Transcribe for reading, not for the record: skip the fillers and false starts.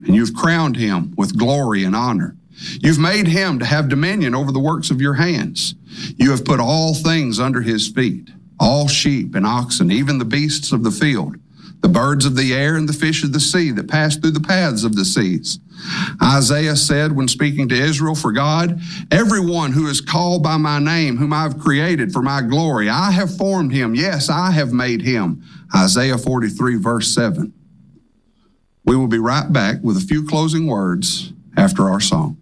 and you've crowned him with glory and honor. You've made him to have dominion over the works of your hands. You have put all things under his feet, all sheep and oxen, even the beasts of the field, the birds of the air and the fish of the sea that pass through the paths of the seas. Isaiah said when speaking to Israel for God, everyone who is called by my name, whom I've created for my glory, I have formed him. Yes, I have made him. Isaiah 43, verse 7. We will be right back with a few closing words after our song.